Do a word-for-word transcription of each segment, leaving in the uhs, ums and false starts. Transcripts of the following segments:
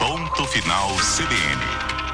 Ponto Final C B N.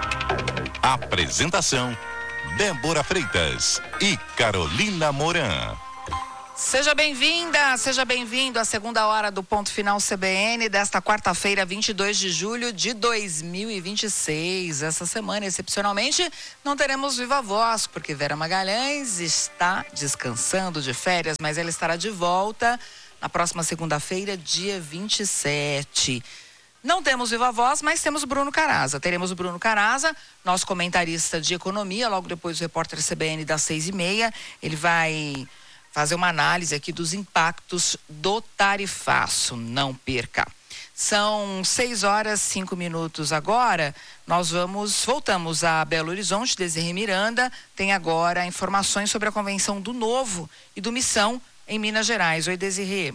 Apresentação: Débora Freitas e Carolina Moran. Seja bem-vinda, seja bem-vindo à segunda hora do Ponto Final C B N desta quarta-feira, vinte e dois de julho de dois mil e vinte e seis. Essa semana, excepcionalmente, não teremos Viva Voz, porque Vera Magalhães está descansando de férias, mas ela estará de volta na próxima segunda-feira, dia vinte e sete. Não temos Viva Voz, mas temos Bruno Caraza. Teremos o Bruno Caraza, nosso comentarista de economia, logo depois do repórter C B N das seis e meia. Ele vai fazer uma análise aqui dos impactos do tarifaço. Não perca. São seis horas, cinco minutos agora. Nós vamos, voltamos a Belo Horizonte. Desirê Miranda tem agora informações sobre a convenção do Novo e do Missão em Minas Gerais. Oi, Desirê.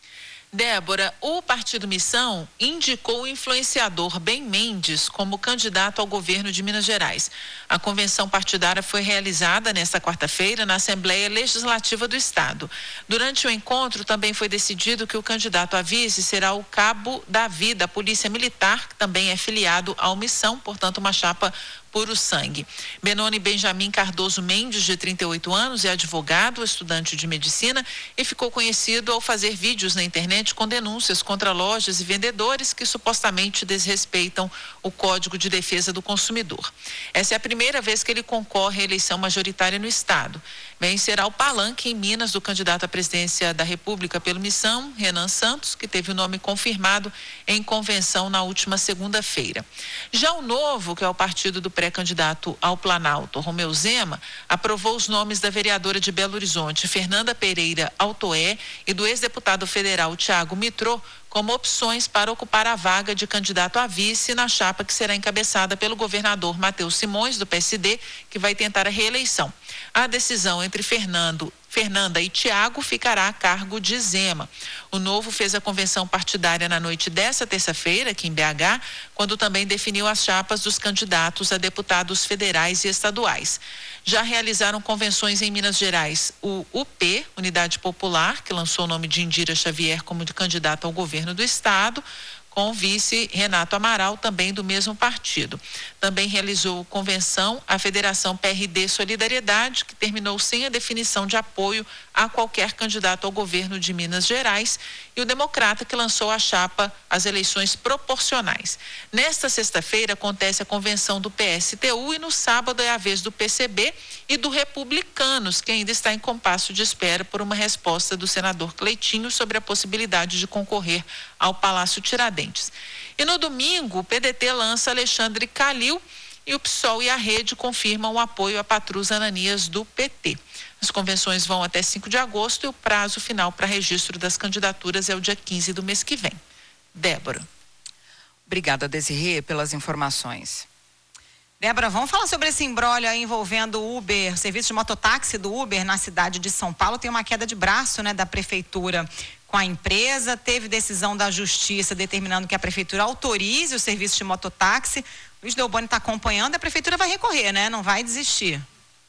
Débora, o Partido Missão indicou o influenciador Ben Mendes como candidato ao governo de Minas Gerais. A convenção partidária foi realizada nesta quarta-feira na Assembleia Legislativa do Estado. Durante o encontro, também foi decidido que o candidato a vice será o Cabo Davi, da Polícia Militar, que também é filiado ao Missão, portanto, uma chapa puro sangue. Benoni Benjamin Cardoso Mendes, de trinta e oito anos, é advogado, estudante de medicina e ficou conhecido ao fazer vídeos na internet com denúncias contra lojas e vendedores que supostamente desrespeitam o Código de Defesa do Consumidor. Essa é a primeira vez que ele concorre à eleição majoritária no estado. Bem, será o palanque em Minas do candidato à presidência da República pelo Missão, Renan Santos, que teve o nome confirmado em convenção na última segunda-feira. Já o Novo, que é o partido do pré-candidato ao Planalto, Romeu Zema, aprovou os nomes da vereadora de Belo Horizonte, Fernanda Pereira Altoé, e do ex-deputado federal Thiago Mitrô, como opções para ocupar a vaga de candidato a vice na chapa que será encabeçada pelo governador Matheus Simões, do P S D, que vai tentar a reeleição. A decisão entre Fernando Fernanda e Tiago ficará a cargo de Zema. O Novo fez a convenção partidária na noite dessa terça-feira, aqui em B H, quando também definiu as chapas dos candidatos a deputados federais e estaduais. Já realizaram convenções em Minas Gerais o U P, Unidade Popular, que lançou o nome de Indira Xavier como de candidato ao governo do estado, com o vice Renato Amaral, também do mesmo partido. Também realizou convenção a Federação P R D Solidariedade, que terminou sem a definição de apoio a qualquer candidato ao governo de Minas Gerais, e o Democrata, que lançou a chapa às eleições proporcionais. Nesta sexta-feira acontece a convenção do P S T U e no sábado é a vez do P C B e do Republicanos, que ainda está em compasso de espera por uma resposta do senador Cleitinho sobre a possibilidade de concorrer ao Palácio Tiradentes. E no domingo, o P D T lança Alexandre Calil e o P SOL e a Rede confirmam o apoio a Patrus Ananias do P T. As convenções vão até cinco de agosto e o prazo final para registro das candidaturas é o dia quinze do mês que vem. Débora. Obrigada, Desirê, pelas informações. Débora, vamos falar sobre esse imbróglio aí envolvendo o Uber, o serviço de mototáxi do Uber na cidade de São Paulo. Tem uma queda de braço, né, da prefeitura com a empresa. Teve decisão da justiça determinando que a prefeitura autorize o serviço de mototáxi. Luiz Delboni está acompanhando, a prefeitura vai recorrer, né? Não vai desistir.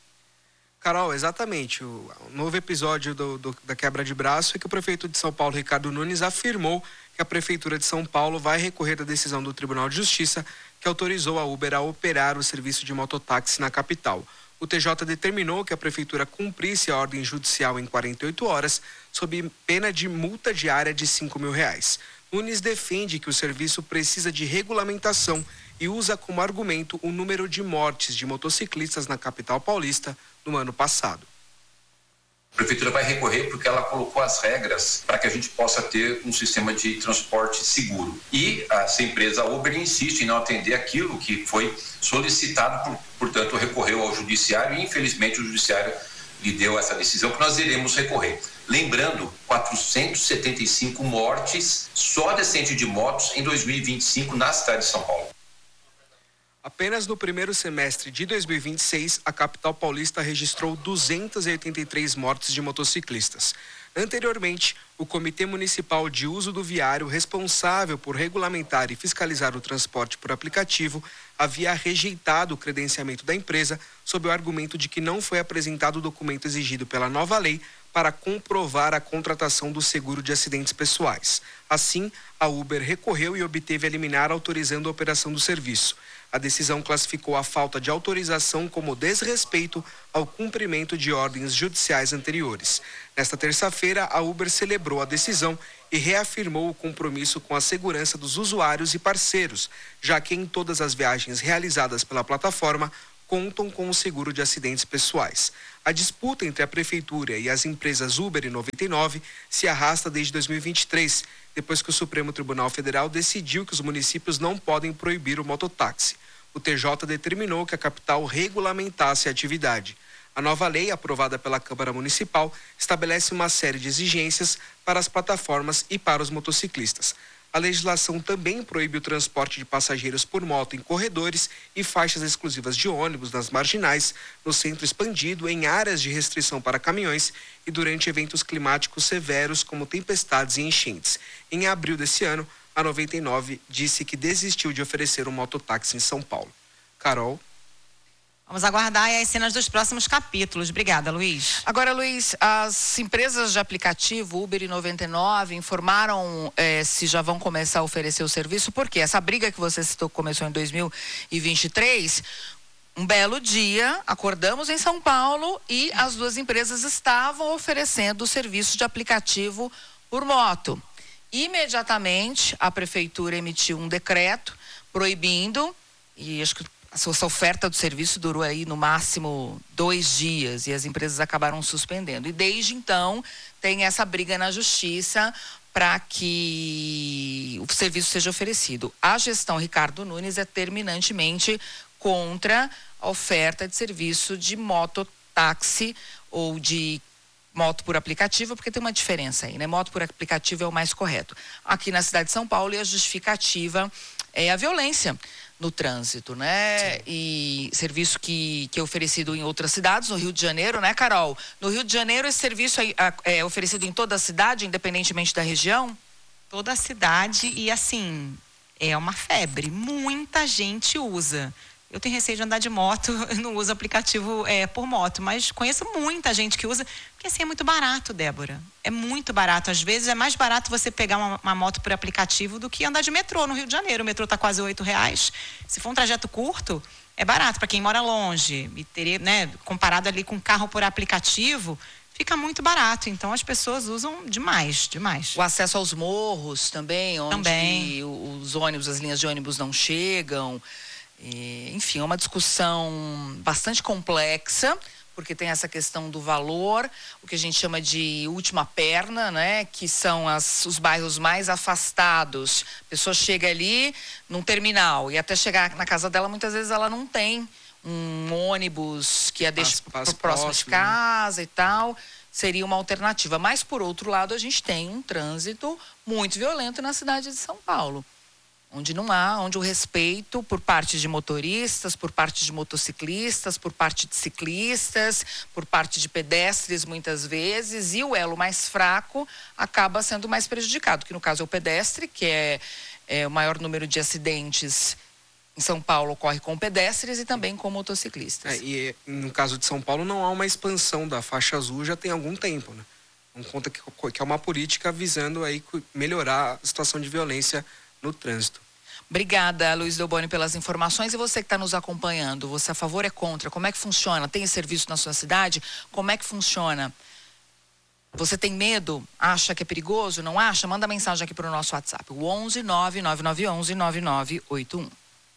Carol, exatamente. O novo episódio do, do, da quebra de braço é que o prefeito de São Paulo, Ricardo Nunes, afirmou que a prefeitura de São Paulo vai recorrer da decisão do Tribunal de Justiça que autorizou a Uber a operar o serviço de mototáxi na capital. O T J determinou que a prefeitura cumprisse a ordem judicial em quarenta e oito horas, sob pena de multa diária de cinco mil reais. Nunes defende que o serviço precisa de regulamentação e usa como argumento o número de mortes de motociclistas na capital paulista no ano passado. A prefeitura vai recorrer porque ela colocou as regras para que a gente possa ter um sistema de transporte seguro. E essa empresa Uber insiste em não atender aquilo que foi solicitado, por, portanto, recorreu ao judiciário e, infelizmente, o judiciário lhe deu essa decisão que nós iremos recorrer. Lembrando, quatrocentas e setenta e cinco mortes só de acidente de motos em dois mil e vinte e cinco na cidade de São Paulo. Apenas no primeiro semestre de dois mil e vinte e seis, a capital paulista registrou duzentas e oitenta e três mortes de motociclistas. Anteriormente, o Comitê Municipal de Uso do Viário, responsável por regulamentar e fiscalizar o transporte por aplicativo, havia rejeitado o credenciamento da empresa sob o argumento de que não foi apresentado o documento exigido pela nova lei para comprovar a contratação do seguro de acidentes pessoais. Assim, a Uber recorreu e obteve a liminar autorizando a operação do serviço. A decisão classificou a falta de autorização como desrespeito ao cumprimento de ordens judiciais anteriores. Nesta terça-feira, a Uber celebrou a decisão e reafirmou o compromisso com a segurança dos usuários e parceiros, já que em todas as viagens realizadas pela plataforma contam com o seguro de acidentes pessoais. A disputa entre a Prefeitura e as empresas Uber e noventa e nove se arrasta desde dois mil e vinte e três, depois que o Supremo Tribunal Federal decidiu que os municípios não podem proibir o mototáxi. O T J determinou que a capital regulamentasse a atividade. A nova lei, aprovada pela Câmara Municipal, estabelece uma série de exigências para as plataformas e para os motociclistas. A legislação também proíbe o transporte de passageiros por moto em corredores e faixas exclusivas de ônibus nas marginais, no centro expandido, em áreas de restrição para caminhões e durante eventos climáticos severos como tempestades e enchentes. Em abril desse ano, a noventa e nove disse que desistiu de oferecer um mototáxi em São Paulo. Carol. Vamos aguardar aí as cenas dos próximos capítulos. Obrigada, Luiz. Agora, Luiz, as empresas de aplicativo Uber e noventa e nove informaram eh, se já vão começar a oferecer o serviço, porque essa briga que você citou começou em dois mil e vinte e três, um belo dia, acordamos em São Paulo e as duas empresas estavam oferecendo o serviço de aplicativo por moto. Imediatamente, a prefeitura emitiu um decreto proibindo, e acho que essa oferta do serviço durou aí no máximo dois dias e as empresas acabaram suspendendo. E desde então tem essa briga na justiça para que o serviço seja oferecido. A gestão Ricardo Nunes é terminantemente contra a oferta de serviço de mototáxi ou de moto por aplicativo, porque tem uma diferença aí, né? Moto por aplicativo é o mais correto. Aqui na cidade de São Paulo, e a justificativa é a violência no trânsito, né? Sim. E serviço que, que é oferecido em outras cidades, no Rio de Janeiro, né, Carol? No Rio de Janeiro, esse serviço é, é oferecido em toda a cidade, independentemente da região? Toda a cidade e, assim, é uma febre. Muita gente usa. Eu tenho receio de andar de moto, eu não uso aplicativo é, por moto, mas conheço muita gente que usa, porque assim é muito barato, Débora. É muito barato. Às vezes é mais barato você pegar uma, uma moto por aplicativo do que andar de metrô no Rio de Janeiro. O metrô está quase oito reais. Se for um trajeto curto, é barato para quem mora longe. E teria, né, comparado ali com carro por aplicativo, fica muito barato. Então as pessoas usam demais, demais. O acesso aos morros também, onde também. os ônibus, as linhas de ônibus não chegam. E, enfim, é uma discussão bastante complexa, porque tem essa questão do valor, o que a gente chama de última perna, né? Que são as, os bairros mais afastados. A pessoa chega ali num terminal e até chegar na casa dela, muitas vezes ela não tem um ônibus que a deixa próximo, próximo de casa, né? E tal. Seria uma alternativa. Mas, por outro lado, a gente tem um trânsito muito violento na cidade de São Paulo, onde não há, onde o respeito por parte de motoristas, por parte de motociclistas, por parte de ciclistas, por parte de pedestres muitas vezes, e o elo mais fraco acaba sendo mais prejudicado, que no caso é o pedestre, que é, é o maior número de acidentes em São Paulo ocorre com pedestres e também com motociclistas. É, e no caso de São Paulo não há uma expansão da faixa azul já tem algum tempo, né? Não conta que, que é uma política visando aí melhorar a situação de violência no trânsito. Obrigada, Luiz Delboni, pelas informações. E você que está nos acompanhando, você é a favor, é contra? Como é que funciona? Tem esse serviço na sua cidade? Como é que funciona? Você tem medo? Acha que é perigoso? Não acha? Manda mensagem aqui para o nosso WhatsApp, o onze nove nove nove onze nove nove oito um.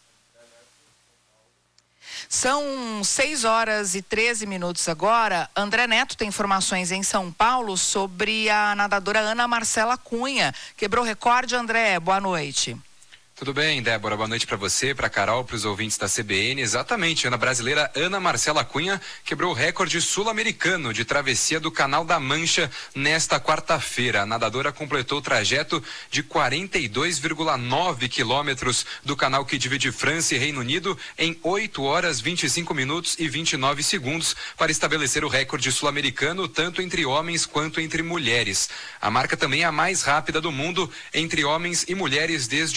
São seis horas e treze minutos agora. André Neto tem informações em São Paulo sobre a nadadora Ana Marcela Cunha. Quebrou recorde, André. Boa noite. Tudo bem, Débora? Boa noite para você, para Carol, para os ouvintes da C B N. Exatamente, a brasileira Ana Marcela Cunha quebrou o recorde sul-americano de travessia do Canal da Mancha nesta quarta-feira. A nadadora completou o trajeto de quarenta e dois vírgula nove quilômetros do canal que divide França e Reino Unido em oito horas, vinte e cinco minutos e vinte e nove segundos para estabelecer o recorde sul-americano tanto entre homens quanto entre mulheres. A marca também é a mais rápida do mundo entre homens e mulheres desde dois mil e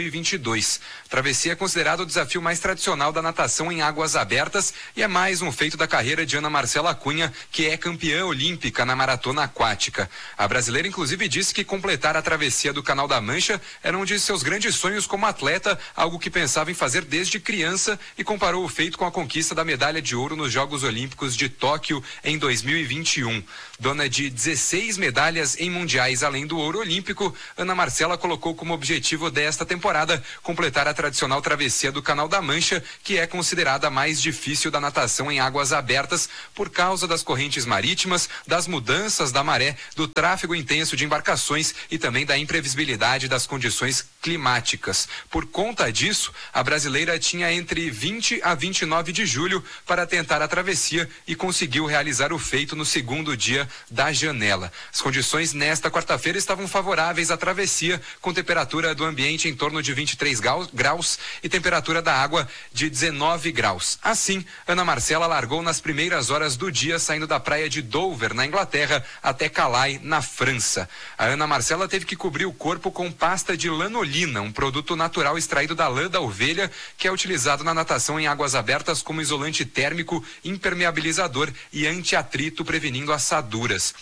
mil e vinte e dois. A travessia é considerado o desafio mais tradicional da natação em águas abertas e é mais um feito da carreira de Ana Marcela Cunha, que é campeã olímpica na maratona aquática. A brasileira, inclusive, disse que completar a travessia do Canal da Mancha era um de seus grandes sonhos como atleta, algo que pensava em fazer desde criança, e comparou o feito com a conquista da medalha de ouro nos Jogos Olímpicos de Tóquio em dois mil e vinte e um. Dona de dezesseis medalhas em mundiais além do ouro olímpico, Ana Marcela colocou como objetivo desta temporada completar a tradicional travessia do Canal da Mancha, que é considerada a mais difícil da natação em águas abertas por causa das correntes marítimas, das mudanças da maré, do tráfego intenso de embarcações e também da imprevisibilidade das condições climáticas. Por conta disso, a brasileira tinha entre vinte a vinte e nove de julho para tentar a travessia e conseguiu realizar o feito no segundo dia da janela. As condições nesta quarta-feira estavam favoráveis à travessia, com temperatura do ambiente em torno de vinte e três graus e temperatura da água de dezenove graus. Assim, Ana Marcela largou nas primeiras horas do dia, saindo da praia de Dover, na Inglaterra, até Calais, na França. A Ana Marcela teve que cobrir o corpo com pasta de lanolina, um produto natural extraído da lã da ovelha, que é utilizado na natação em águas abertas como isolante térmico, impermeabilizador e anti-atrito, prevenindo assaduras.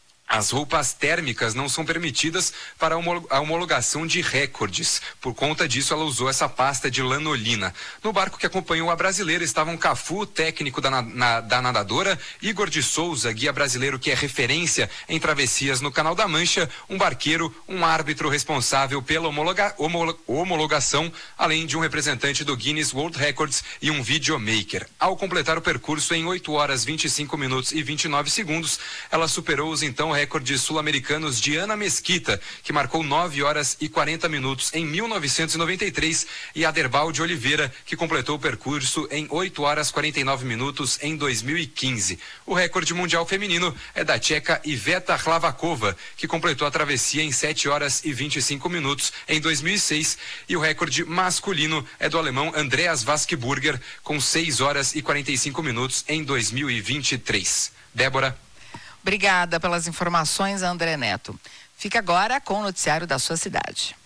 As roupas térmicas não são permitidas para a homologação de recordes. Por conta disso, ela usou essa pasta de lanolina. No barco que acompanhou a brasileira estavam Cafu, técnico da, na, da nadadora, Igor de Souza, guia brasileiro que é referência em travessias no Canal da Mancha, um barqueiro, um árbitro responsável pela homologa, homolo, homologação, além de um representante do Guinness World Records e um videomaker. Ao completar o percurso em oito horas, vinte e cinco minutos e vinte e nove segundos, ela superou os então recordes sul-americanos de Ana Mesquita, que marcou nove horas e quarenta minutos em mil novecentos e noventa e três, e Aderbal de Oliveira, que completou o percurso em oito horas e quarenta e nove minutos em dois mil e quinze. O recorde mundial feminino é da tcheca Iveta Hlavakova, que completou a travessia em sete horas e vinte e cinco minutos em dois mil e seis, e o recorde masculino é do alemão Andreas Waskburger, com seis horas e quarenta e cinco minutos em dois mil e vinte e três. Débora. Obrigada pelas informações, André Neto. Fica agora com o noticiário da sua cidade.